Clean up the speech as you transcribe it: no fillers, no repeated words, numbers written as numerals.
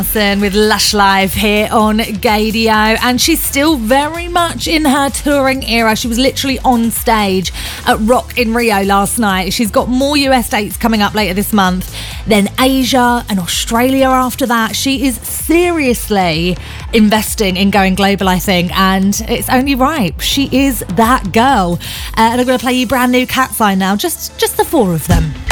With Lush Live here on Gaydio, and she's still very much in her touring era. She was literally on stage at Rock in Rio last night. She's got more US dates coming up later this month, then Asia and Australia after that. She is seriously investing in going global, I think, and it's only right. She is that girl. And I'm going to play you brand new Cat Sign now, just the four of them.